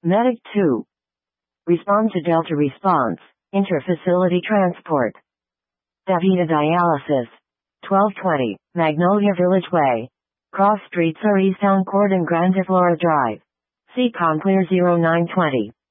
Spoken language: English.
Medic 2. Respond to Delta response. Interfacility transport. Davita Dialysis. 1220, Magnolia Village Way. Cross Streets are Easttown Court and Grande Flora Drive. Seacon Clear 0920.